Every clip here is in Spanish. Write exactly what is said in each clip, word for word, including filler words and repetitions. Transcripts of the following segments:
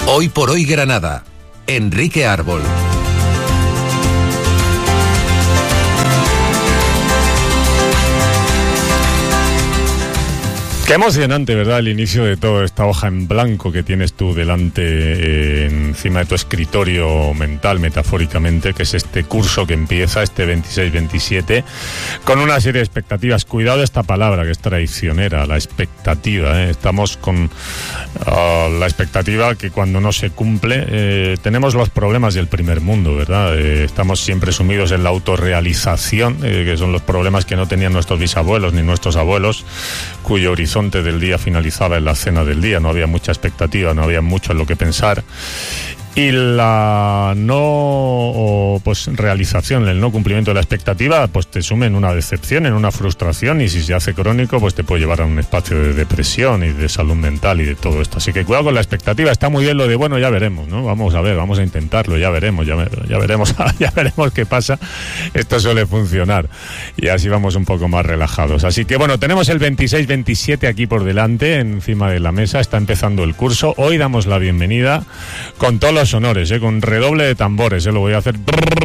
Hoy por hoy Granada. Enrique Árbol. Qué emocionante, ¿verdad? El inicio de toda esta hoja en blanco que tienes tú delante, eh, encima de tu escritorio mental, metafóricamente, que es este curso que empieza este veintiséis veintisiete, con una serie de expectativas. Cuidado de esta palabra que es traicionera, la expectativa, ¿eh? Estamos con uh, la expectativa que cuando no se cumple, eh, tenemos los problemas del primer mundo, ¿verdad? Eh, estamos siempre sumidos en la autorrealización, eh, que son los problemas que no tenían nuestros bisabuelos ni nuestros abuelos, cuyo horizonte del día finalizaba en la cena del día. No había mucha expectativa, no había mucho en lo que pensar. Y la no pues realización, el no cumplimiento de la expectativa, pues te sume en una decepción, en una frustración, y si se hace crónico, pues te puede llevar a un espacio de depresión y de salud mental y de todo esto. Así que cuidado con la expectativa. Está muy bien lo de, bueno, ya veremos, ¿no? Vamos a ver, vamos a intentarlo, ya veremos, ya, ya veremos, ya veremos qué pasa. Esto suele funcionar y así vamos un poco más relajados. Así que bueno, tenemos el veintiséis veintisiete aquí por delante, encima de la mesa. Está empezando el curso. Hoy damos la bienvenida con todos los honores, eh, con redoble de tambores, eh, lo voy a hacer.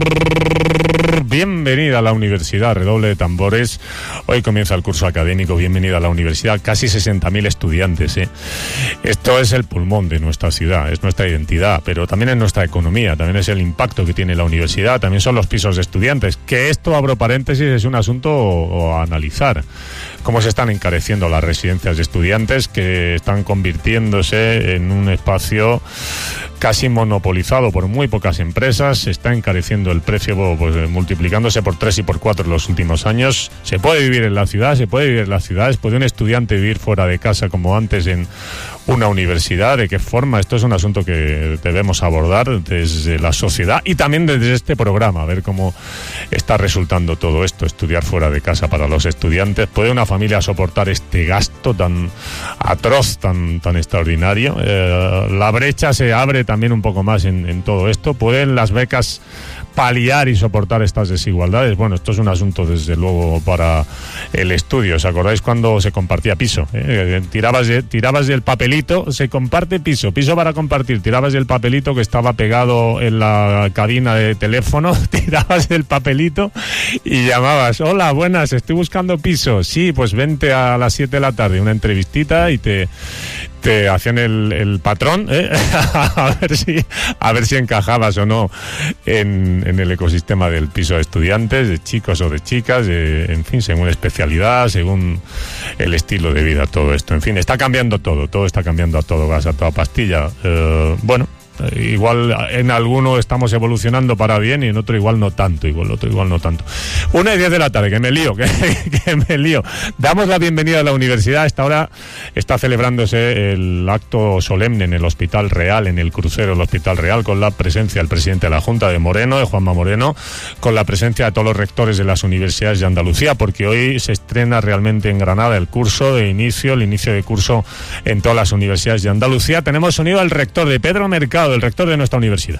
Bienvenida a la universidad, redoble de tambores. Hoy comienza el curso académico. Bienvenida a la universidad, casi sesenta mil estudiantes, eh. Esto es el pulmón de nuestra ciudad, es nuestra identidad, pero también es nuestra economía, también es el impacto que tiene la universidad, también son los pisos de estudiantes, que esto, abro paréntesis, es un asunto a analizar. Cómo se están encareciendo las residencias de estudiantes, que están convirtiéndose en un espacio casi monopolizado por muy pocas empresas. Se está encareciendo el precio, pues multiplicándose por tres y por cuatro en los últimos años. Se puede vivir en la ciudad, se puede vivir en las ciudades. ¿Puede un estudiante vivir fuera de casa como antes en una universidad? ¿De qué forma? Esto es un asunto que debemos abordar desde la sociedad y también desde este programa, a ver cómo está resultando todo esto, estudiar fuera de casa para los estudiantes. ¿Puede una familia soportar este gasto tan atroz, tan, tan extraordinario? Eh, la brecha se abre también un poco más en, en todo esto. ¿Pueden las becas paliar y soportar estas desigualdades? Bueno, esto es un asunto desde luego para el estudio. ¿Os acordáis cuando se compartía piso? ¿Eh? Tirabas, de, tirabas del papelito, se comparte piso, piso para compartir, tirabas del papelito que estaba pegado en la cabina de teléfono, tirabas del papelito y llamabas, hola, buenas, estoy buscando piso. Sí, pues vente a las siete de la tarde, una entrevistita y te... te hacían el, el patrón, ¿eh? a ver si a ver si encajabas o no en, en el ecosistema del piso de estudiantes, de chicos o de chicas, de, en fin, según especialidad, según el estilo de vida, todo esto. En fin, está cambiando todo, todo está cambiando a todo gas, a toda pastilla. Eh, bueno, igual en alguno estamos evolucionando para bien y en otro igual no tanto, igual otro igual no tanto. Una y diez de la tarde, que me lío, que, que me lío. Damos la bienvenida a la universidad. A esta hora está celebrándose el acto solemne en el Hospital Real, en el crucero del Hospital Real, con la presencia del presidente de la Junta, de Moreno, de Juanma Moreno, con la presencia de todos los rectores de las universidades de Andalucía, porque hoy se estrena realmente en Granada el curso de inicio, el inicio de curso en todas las universidades de Andalucía. Tenemos sonido al rector, de Pedro Mercado, el rector de nuestra universidad.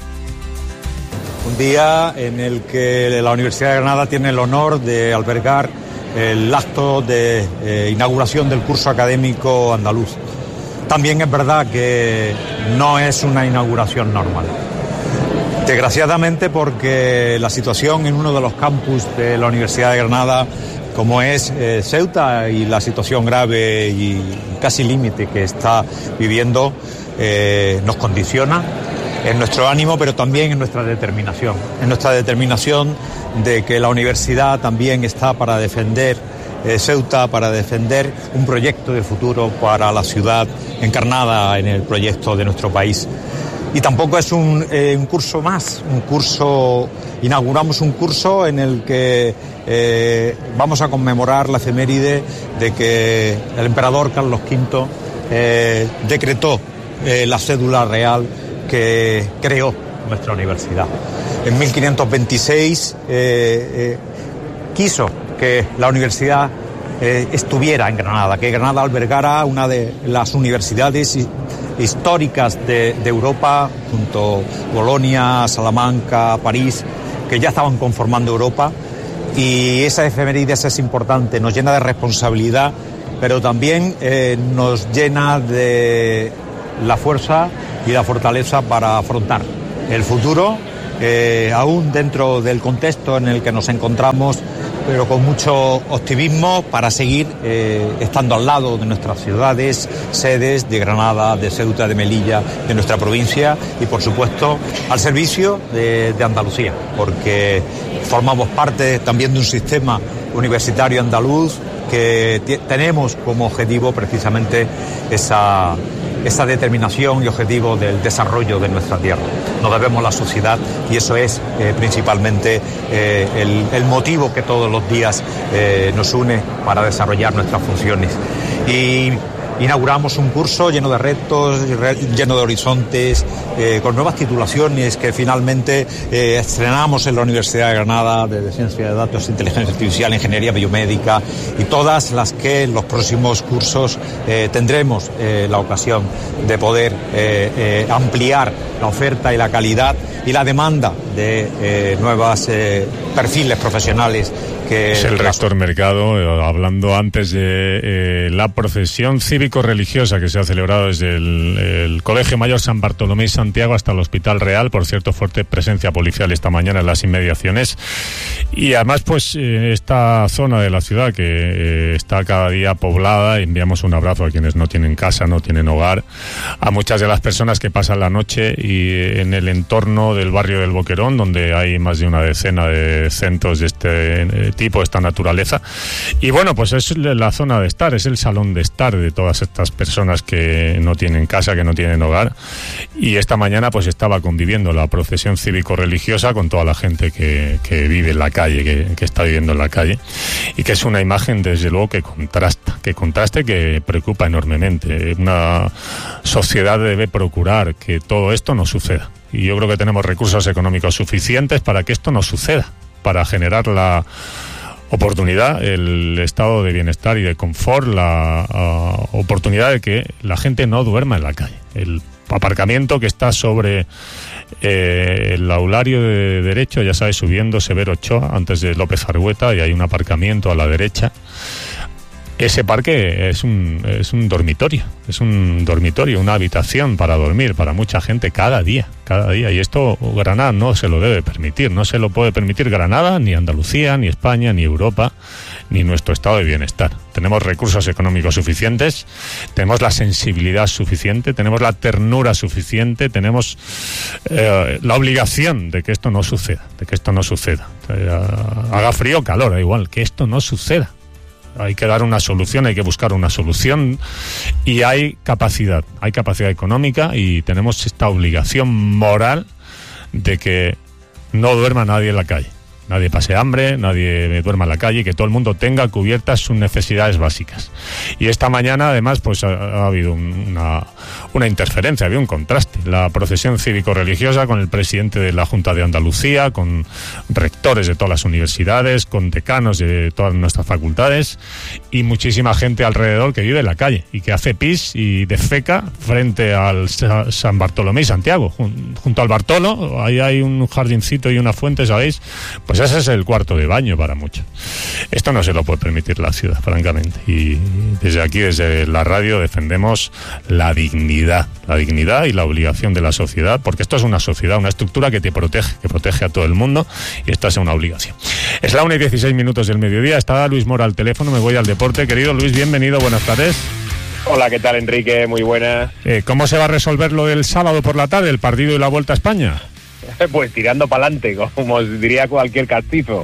Un día en el que la Universidad de Granada tiene el honor de albergar el acto de eh, inauguración del curso académico andaluz. También es verdad que no es una inauguración normal. Desgraciadamente, porque la situación en uno de los campus de la Universidad de Granada, como es eh, Ceuta, y la situación grave y casi límite que está viviendo, eh, nos condiciona en nuestro ánimo, pero también en nuestra determinación. En nuestra determinación de que la universidad también está para defender eh, Ceuta, para defender un proyecto de futuro para la ciudad encarnada en el proyecto de nuestro país. Y tampoco es un, eh, un curso más, un curso, inauguramos un curso en el que eh, vamos a conmemorar la efeméride de que el emperador Carlos quinto eh, decretó eh, la cédula real que creó nuestra universidad. En mil quinientos veintiséis eh, eh, quiso que la universidad eh, estuviera en Granada, que Granada albergara una de las universidades históricas de, de Europa, junto a Bolonia, Salamanca, París, que ya estaban conformando Europa. Y esa efeméride es importante, nos llena de responsabilidad, pero también eh, nos llena de la fuerza y la fortaleza para afrontar el futuro, eh, aún dentro del contexto en el que nos encontramos, pero con mucho optimismo para seguir eh, estando al lado de nuestras ciudades, sedes de Granada, de Ceuta, de Melilla, de nuestra provincia y, por supuesto, al servicio de, de Andalucía, porque formamos parte también de un sistema universitario andaluz que t- tenemos como objetivo precisamente esa, esa determinación y objetivo del desarrollo de nuestra tierra. Nos debemos la sociedad y eso es eh, principalmente eh, el, el motivo que todos los días eh, nos une para desarrollar nuestras funciones. Y inauguramos un curso lleno de retos, lleno de horizontes, eh, con nuevas titulaciones que finalmente eh, estrenamos en la Universidad de Granada, de Ciencia de Datos, Inteligencia Artificial, Ingeniería Biomédica y todas las que en los próximos cursos eh, tendremos eh, la ocasión de poder eh, eh, ampliar la oferta y la calidad y la demanda de eh, nuevos eh, perfiles profesionales. Que es el rector Mercado, eh, hablando antes de eh, la procesión cívico-religiosa que se ha celebrado desde el, el Colegio Mayor San Bartolomé y Santiago hasta el Hospital Real. Por cierto, fuerte presencia policial esta mañana en las inmediaciones. Y además, pues, eh, esta zona de la ciudad que eh, está cada día poblada, enviamos un abrazo a quienes no tienen casa, no tienen hogar, a muchas de las personas que pasan la noche y eh, en el entorno del barrio del Boquerón, donde hay más de una decena de centros de este eh, tipo, esta naturaleza. Y bueno, pues es la zona de estar, es el salón de estar de todas estas personas que no tienen casa, que no tienen hogar. Y esta mañana pues estaba conviviendo la procesión cívico-religiosa con toda la gente que, que vive en la calle, que, que está viviendo en la calle. Y que es una imagen, desde luego, que contrasta, que contraste, que preocupa enormemente. Una sociedad debe procurar que todo esto no suceda. Y yo creo que tenemos recursos económicos suficientes para que esto no suceda, para generar la oportunidad, el estado de bienestar y de confort, la uh, oportunidad de que la gente no duerma en la calle. El aparcamiento que está sobre eh, el aulario de derecho, ya sabes, subiendo Severo Ochoa, antes de López Argueta, y hay un aparcamiento a la derecha. Ese parque es un, es un dormitorio, es un dormitorio, una habitación para dormir para mucha gente cada día, cada día. Y esto Granada no se lo debe permitir, no se lo puede permitir Granada, ni Andalucía, ni España, ni Europa, ni nuestro estado de bienestar. Tenemos recursos económicos suficientes, tenemos la sensibilidad suficiente, tenemos la ternura suficiente, tenemos eh, la obligación de que esto no suceda, de que esto no suceda. Eh, haga frío o calor, da igual, que esto no suceda. Hay que dar una solución, hay que buscar una solución y hay capacidad, hay capacidad económica y tenemos esta obligación moral de que no duerma nadie en la calle. Nadie pase hambre, nadie duerma en la calle, que todo el mundo tenga cubiertas sus necesidades básicas. Y esta mañana, además, pues ha, ha habido una, una interferencia, había un contraste. La procesión cívico-religiosa con el presidente de la Junta de Andalucía, con rectores de todas las universidades, con decanos de todas nuestras facultades y muchísima gente alrededor que vive en la calle y que hace pis y defeca frente al San Bartolomé y Santiago. Junto al Bartolo, ahí hay un jardincito y una fuente, ¿sabéis? Pues ese es el cuarto de baño para muchos. Esto no se lo puede permitir la ciudad, francamente. Y desde aquí, desde la radio, defendemos la dignidad, la dignidad y la obligación de la sociedad, porque esto es una sociedad, una estructura que te protege, que protege a todo el mundo, y esta es una obligación. Es la una y dieciséis minutos del mediodía, está Luis Mora al teléfono, me voy al deporte. Querido Luis, bienvenido, buenas tardes. Hola, ¿qué tal, Enrique? Muy buenas. Eh, ¿Cómo se va a resolver lo del sábado por la tarde, el partido y la Vuelta a España? Pues tirando para adelante, como os diría cualquier castizo.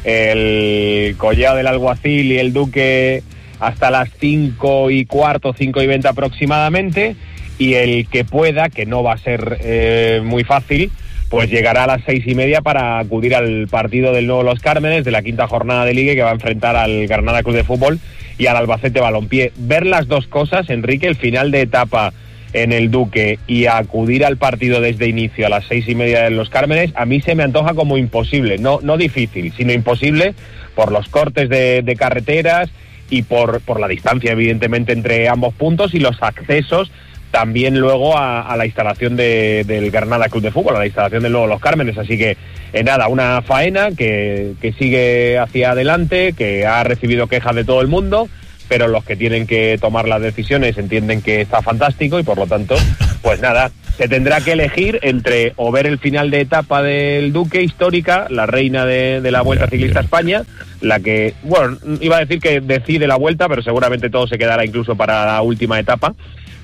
El Collao del Alguacil y el Duque hasta las cinco y cuarto, cinco y veinte aproximadamente, y el que pueda, que no va a ser eh, muy fácil, pues llegará a las seis y media para acudir al partido del Nuevo Los Cármenes, de la quinta jornada de Liga, que va a enfrentar al Granada Club de Fútbol y al Albacete Balompié. Ver las dos cosas, Enrique, el final de etapa en el Duque y acudir al partido desde inicio a las seis y media de Los Cármenes, a mí se me antoja como imposible, no, no difícil, sino imposible por los cortes de, de carreteras y por, por la distancia, evidentemente, entre ambos puntos y los accesos también luego a, a la instalación de, del Granada Club de Fútbol, a la instalación del Nuevo Los Cármenes. Así que, eh, nada, una faena que, que sigue hacia adelante, que ha recibido quejas de todo el mundo, pero los que tienen que tomar las decisiones entienden que está fantástico y por lo tanto, pues nada, se tendrá que elegir entre o ver el final de etapa del Duque, histórica, la reina de, de la Vuelta Ciclista a España, la que, bueno, iba a decir que decide la Vuelta, pero seguramente todo se quedará incluso para la última etapa.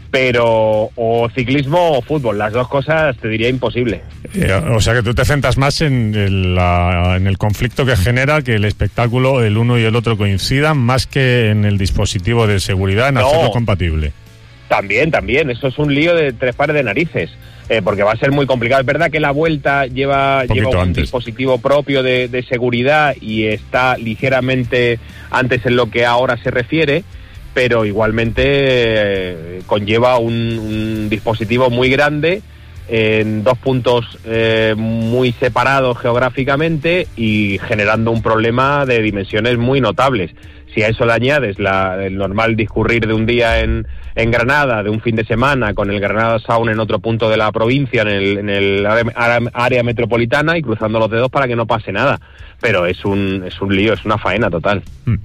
Pero o ciclismo o fútbol, las dos cosas te diría imposible. Eh, o sea que tú te centras más en el, la, en el conflicto que genera que el espectáculo, el uno y el otro coincidan, más que en el dispositivo de seguridad, en no, hacerlo compatible. También, también, eso es un lío de tres pares de narices, eh, porque va a ser muy complicado. Es verdad que la Vuelta lleva, lleva un antes. dispositivo propio de, de seguridad y está ligeramente antes en lo que ahora se refiere, pero igualmente eh, conlleva un, un dispositivo muy grande en dos puntos eh, muy separados geográficamente y generando un problema de dimensiones muy notables. Si a eso le añades la, el normal discurrir de un día en, en Granada, de un fin de semana, con el Granada Sound en otro punto de la provincia, en el, en el área metropolitana, y cruzando los dedos para que no pase nada. Pero es un, es un lío, es una faena total.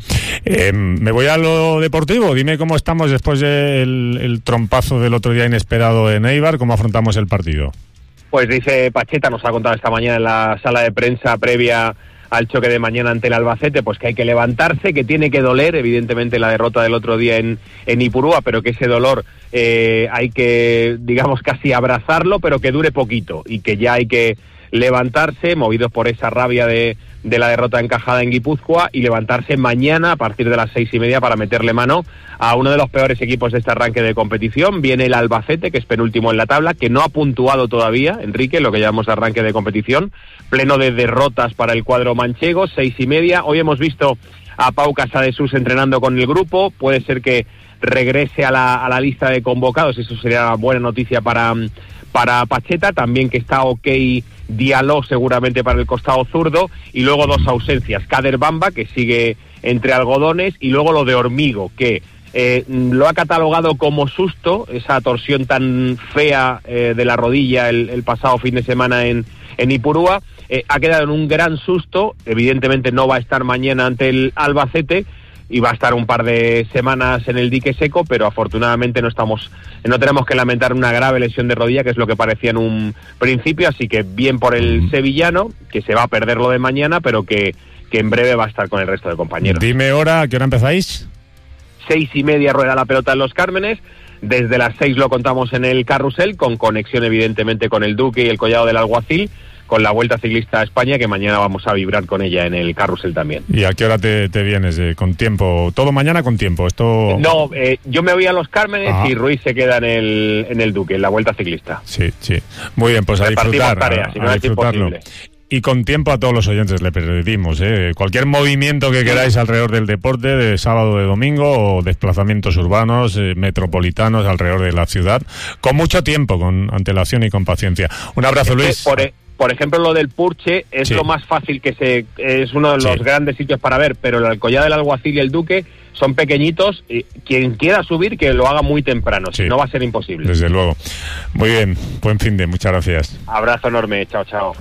Eh, me voy a lo deportivo. Dime cómo estamos después del el trompazo del otro día inesperado en Eibar, cómo afrontamos el partido. Pues dice Pacheta, nos ha contado esta mañana en la sala de prensa previa al choque de mañana ante el Albacete, pues que hay que levantarse, que tiene que doler, evidentemente, la derrota del otro día en, en Ipurúa, pero que ese dolor eh, hay que, digamos, casi abrazarlo, pero que dure poquito, y que ya hay que levantarse, movidos por esa rabia de, de la derrota encajada en Guipúzcoa, y levantarse mañana a partir de las seis y media para meterle mano a uno de los peores equipos de este arranque de competición. Viene el Albacete, que es penúltimo en la tabla, que no ha puntuado todavía, Enrique, lo que llamamos arranque de competición, pleno de derrotas para el cuadro manchego, seis y media. Hoy hemos visto a Pau Casadesús entrenando con el grupo, puede ser que regrese a la, a la lista de convocados, eso sería una buena noticia para, para Pacheta, también que está ok Diallo seguramente para el costado zurdo, y luego dos ausencias, Kader Bamba, que sigue entre algodones, y luego lo de Hormigo, que eh, lo ha catalogado como susto, esa torsión tan fea eh, de la rodilla el, el pasado fin de semana en, en Ipurúa, eh, ha quedado en un gran susto, evidentemente no va a estar mañana ante el Albacete, y va a estar un par de semanas en el dique seco, pero afortunadamente no estamos, no tenemos que lamentar una grave lesión de rodilla, que es lo que parecía en un principio, así que bien por el sevillano, que se va a perder lo de mañana, pero que, que en breve va a estar con el resto de compañeros. Dime hora, ¿a qué hora empezáis? Seis y media rueda la pelota en Los Cármenes, desde las seis lo contamos en el Carrusel, con conexión evidentemente con el Duque y el Collado del Alguacil, con la Vuelta Ciclista a España, que mañana vamos a vibrar con ella en el Carrusel también. ¿Y a qué hora te, te vienes? Eh, ¿Con tiempo? ¿Todo mañana con tiempo? Esto No, eh, yo me voy a Los Cármenes. Ajá. Y Ruiz se queda en el, en el Duque, en la Vuelta Ciclista. Sí, sí. Muy bien, pues a disfrutar. Tareas, a, si no a es disfrutarlo. imposible. Y con tiempo a todos los oyentes le pedimos, ¿eh? Cualquier movimiento que queráis alrededor del deporte, de sábado o de domingo, o desplazamientos urbanos, eh, metropolitanos alrededor de la ciudad, con mucho tiempo, con antelación y con paciencia. Un abrazo, Luis. Por, por ejemplo, lo del Purche es sí. lo más fácil, que se es uno de los sí. grandes sitios para ver, pero el Collado del Alguacil y el Duque son pequeñitos, y quien quiera subir que lo haga muy temprano, sí. si no va a ser imposible. Desde luego. Muy bien, buen fin de, muchas gracias. Abrazo enorme, chao, chao.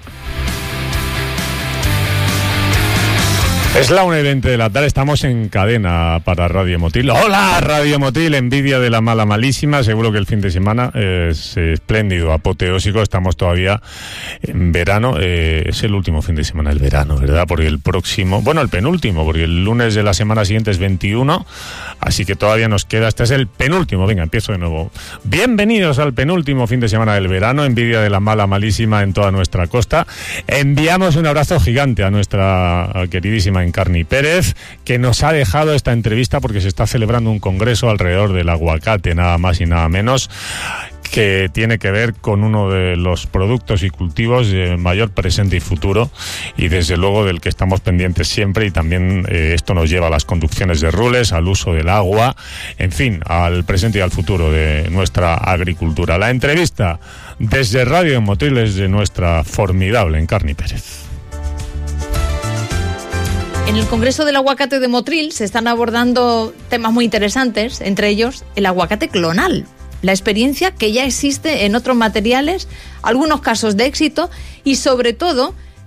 Es la una y veinte de la tarde, estamos en cadena para Radio Motil. ¡Hola, Radio Motil! Envidia de la mala malísima. Seguro que el fin de semana es espléndido, apoteósico. Estamos todavía en verano. Eh, es el último fin de semana del verano, ¿verdad? Porque el próximo, bueno, el penúltimo, porque el lunes de la semana siguiente es veintiuno. Así que todavía nos queda, este es el penúltimo. Venga, empiezo de nuevo. Bienvenidos al penúltimo fin de semana del verano. Envidia de la mala malísima en toda nuestra costa. Enviamos un abrazo gigante a nuestra queridísima Encarni Pérez, que nos ha dejado esta entrevista porque se está celebrando un congreso alrededor del aguacate, nada más y nada menos, que tiene que ver con uno de los productos y cultivos de mayor presente y futuro, y desde luego del que estamos pendientes siempre, y también eh, esto nos lleva a las conducciones de rules, al uso del agua, en fin, al presente y al futuro de nuestra agricultura. La entrevista desde Radio Motil es de nuestra formidable Encarni Pérez. En el Congreso del Aguacate de Motril se están abordando temas muy interesantes, entre ellos el aguacate clonal, la experiencia que ya existe en otros materiales, algunos casos de éxito y sobre todo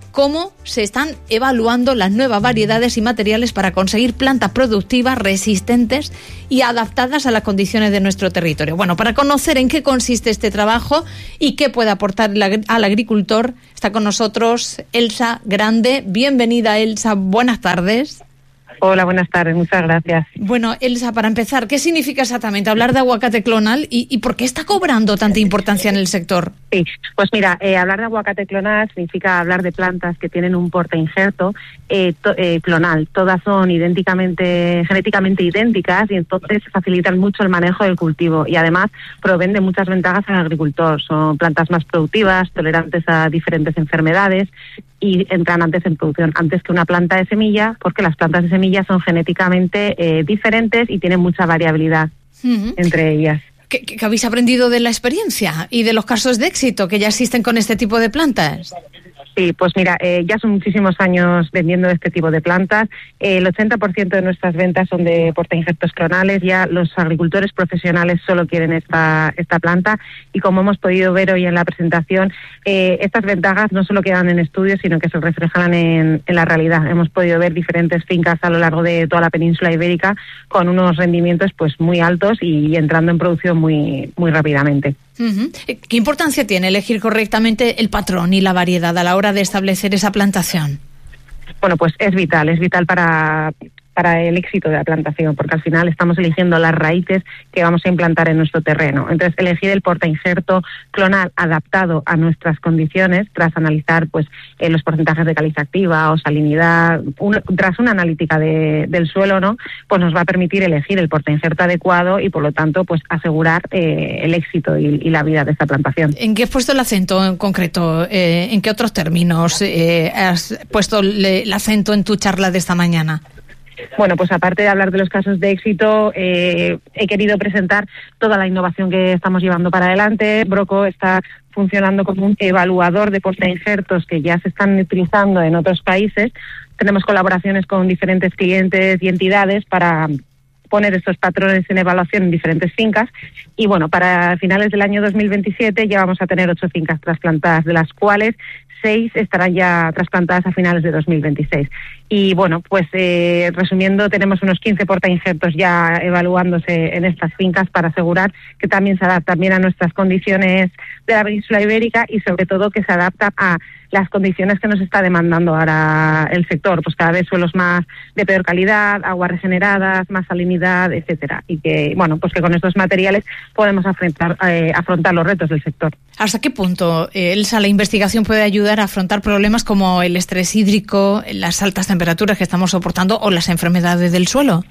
cómo se están evaluando las nuevas variedades y materiales para conseguir plantas productivas resistentes y adaptadas a las condiciones de nuestro territorio. Bueno, para conocer en qué consiste este trabajo y qué puede aportar al agricultor, está con nosotros Elsa Grande. Bienvenida, Elsa. Buenas tardes. Hola, buenas tardes, muchas gracias. Bueno, Elsa, para empezar, ¿qué significa exactamente hablar de aguacate clonal y, y por qué está cobrando tanta importancia en el sector? Sí, pues mira, eh, hablar de aguacate clonal significa hablar de plantas que tienen un portainjerto eh, to, eh, clonal. Todas son idénticamente, genéticamente idénticas y entonces facilitan mucho el manejo del cultivo y además proveen de muchas ventajas al agricultor. Son plantas más productivas, tolerantes a diferentes enfermedades y entran antes en producción, antes que una planta de semilla, porque las plantas de semilla son genéticamente eh, diferentes y tienen mucha variabilidad uh-huh. entre ellas. ¿Qué, ¿Qué habéis aprendido de la experiencia y de los casos de éxito que ya existen con este tipo de plantas? Sí, pues mira, eh, ya son muchísimos años vendiendo este tipo de plantas. Eh, el ochenta por ciento de nuestras ventas son de portainjertos clonales. Ya los agricultores profesionales solo quieren esta esta planta y como hemos podido ver hoy en la presentación, eh, estas ventajas no solo quedan en estudios, sino que se reflejan en, en la realidad. Hemos podido ver diferentes fincas a lo largo de toda la península ibérica con unos rendimientos pues muy altos y entrando en producción muy muy rápidamente. Uh-huh. ¿Qué importancia tiene elegir correctamente el patrón y la variedad a la hora de establecer esa plantación? Bueno, pues es vital, es vital para, para el éxito de la plantación, porque al final estamos eligiendo las raíces que vamos a implantar en nuestro terreno. Entonces, elegir el portainjerto clonal adaptado a nuestras condiciones, tras analizar pues eh, los porcentajes de caliza activa o salinidad, un, tras una analítica de, del suelo, ¿no? Pues nos va a permitir elegir el portainjerto adecuado y, por lo tanto, pues asegurar eh, el éxito y, y la vida de esta plantación. ¿En qué has puesto el acento en concreto? Eh, ¿En qué otros términos eh, has puesto le, el acento en tu charla de esta mañana? Bueno, pues aparte de hablar de los casos de éxito, eh, he querido presentar toda la innovación que estamos llevando para adelante. Broco está funcionando como un evaluador de portainjertos que ya se están utilizando en otros países. Tenemos colaboraciones con diferentes clientes y entidades para poner estos patrones en evaluación en diferentes fincas y bueno, para finales del año dos mil veintisiete ya vamos a tener ocho fincas trasplantadas, de las cuales seis estarán ya trasplantadas a finales de dos mil veintiséis. Y bueno, pues eh, resumiendo, tenemos unos quince portainjertos ya evaluándose en estas fincas para asegurar que también se adaptan bien a nuestras condiciones de la península ibérica y sobre todo que se adaptan a las condiciones que nos está demandando ahora el sector, pues cada vez suelos más de peor calidad, aguas regeneradas, más salinidad, etcétera, y que bueno, pues que con estos materiales podemos afrontar eh, afrontar los retos del sector. ¿Hasta qué punto, eh, Elsa, la investigación puede ayudar a afrontar problemas como el estrés hídrico, las altas temperaturas que estamos soportando o las enfermedades del suelo?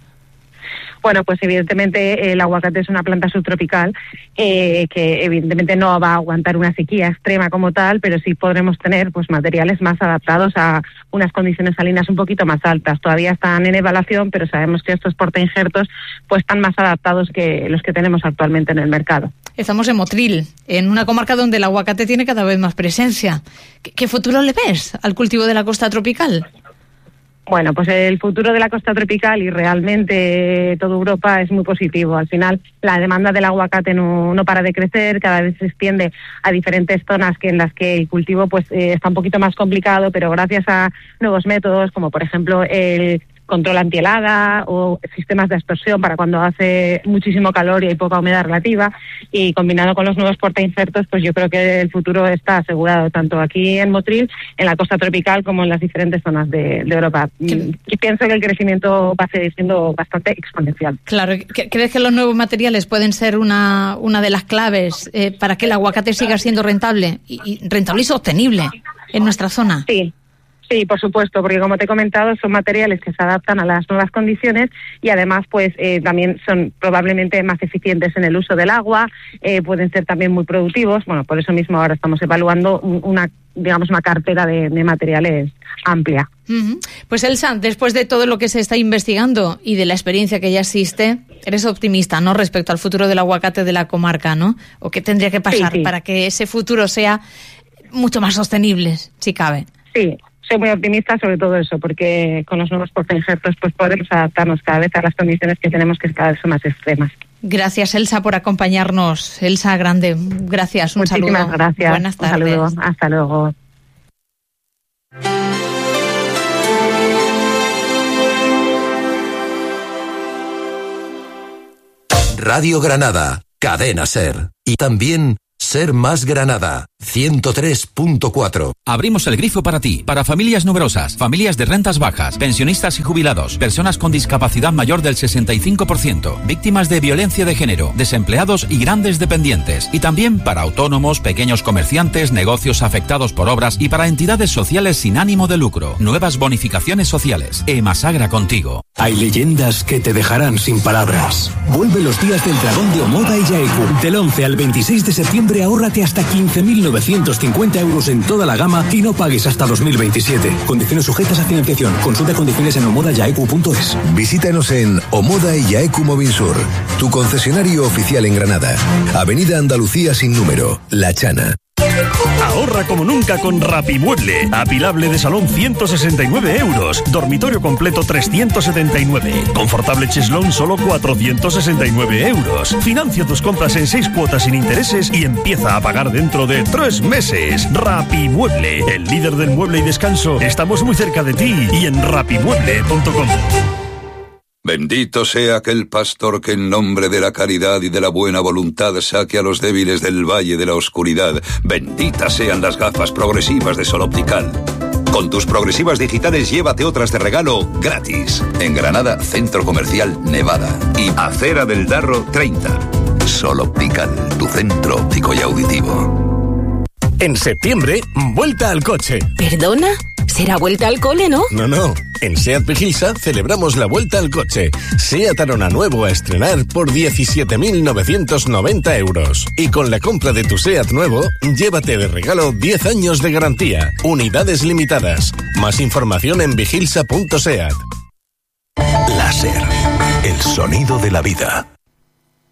Bueno, pues evidentemente el aguacate es una planta subtropical eh, que evidentemente no va a aguantar una sequía extrema como tal, pero sí podremos tener pues materiales más adaptados a unas condiciones salinas un poquito más altas. Todavía están en evaluación, pero sabemos que estos portainjertos pues están más adaptados que los que tenemos actualmente en el mercado. Estamos en Motril, en una comarca donde el aguacate tiene cada vez más presencia. ¿Qué, qué futuro le ves al cultivo de la costa tropical? Bueno, pues el futuro de la costa tropical y realmente toda Europa es muy positivo. Al final, la demanda del aguacate no, no para de crecer, cada vez se extiende a diferentes zonas que en las que el cultivo pues eh, está un poquito más complicado, pero gracias a nuevos métodos, como por ejemplo el control antihelada o sistemas de aspersión para cuando hace muchísimo calor y hay poca humedad relativa, y combinado con los nuevos portainjertos, pues yo creo que el futuro está asegurado tanto aquí en Motril, en la costa tropical, como en las diferentes zonas de, de Europa. ¿Qué? Y pienso que el crecimiento va a seguir siendo bastante exponencial. Claro, ¿crees que los nuevos materiales pueden ser una, una de las claves eh, para que el aguacate siga siendo rentable y, y rentable y sostenible en nuestra zona? Sí. Sí, por supuesto, porque como te he comentado, son materiales que se adaptan a las nuevas condiciones y además pues eh, también son probablemente más eficientes en el uso del agua, eh, pueden ser también muy productivos. Bueno, por eso mismo ahora estamos evaluando una, digamos, una cartera de, de materiales amplia. Uh-huh. Pues Elsa, después de todo lo que se está investigando y de la experiencia que ya existe, eres optimista, ¿no?, respecto al futuro del aguacate de la comarca, ¿no? ¿O qué tendría que pasar sí, sí. para que ese futuro sea mucho más sostenible, si cabe? Sí. Soy muy optimista sobre todo eso, porque con los nuevos portainjertos pues podemos adaptarnos cada vez a las condiciones que tenemos, que cada vez son más extremas. Gracias, Elsa, por acompañarnos. Elsa Grande, gracias, un Muchísimas saludo. Muchísimas gracias. Buenas tardes. Un saludo, hasta luego. Radio Granada, Cadena Ser. Y también Ser Más Granada, ciento tres punto cuatro. Abrimos el grifo para ti, para familias numerosas, familias de rentas bajas, pensionistas y jubilados, personas con discapacidad mayor del sesenta y cinco por ciento, víctimas de violencia de género, desempleados y grandes dependientes. Y también para autónomos, pequeños comerciantes, negocios afectados por obras y para entidades sociales sin ánimo de lucro. Nuevas bonificaciones sociales. Emasagra contigo. Hay leyendas que te dejarán sin palabras. Vuelve los días del dragón de Omoda y Yaeku. Del once al veintiséis de septiembre ahórrate hasta quince mil novecientos cincuenta euros en toda la gama y no pagues hasta dos mil veintisiete. Condiciones sujetas a financiación. Consulta condiciones en omoda yaeku punto es. Visítanos en Omoda y Yaeku Movinsur, tu concesionario oficial en Granada. Avenida Andalucía sin número, La Chana. Ahorra como nunca con Rapimueble. Apilable de salón ciento sesenta y nueve euros. Dormitorio completo trescientos setenta y nueve. Confortable cheslón solo cuatrocientos sesenta y nueve euros. Financia tus compras en seis cuotas sin intereses y empieza a pagar dentro de tres meses. Rapimueble, el líder del mueble y descanso. Estamos muy cerca de ti y en rapimueble punto com. Bendito sea aquel pastor que en nombre de la caridad y de la buena voluntad saque a los débiles del valle de la oscuridad. Benditas sean las gafas progresivas de Sol Optical. Con tus progresivas digitales llévate otras de regalo gratis. En Granada, Centro Comercial Nevada. Y Acera del Darro treinta. Sol Optical, tu centro óptico y auditivo. En septiembre, vuelta al coche. ¿Perdona? ¿Será vuelta al cole, no? No, no. En SEAT Vigilsa celebramos la vuelta al coche. SEAT Arona nuevo a estrenar por diecisiete mil novecientos noventa euros. Y con la compra de tu SEAT nuevo, llévate de regalo diez años de garantía. Unidades limitadas. Más información en vigilsa punto seat. Láser. El sonido de la vida.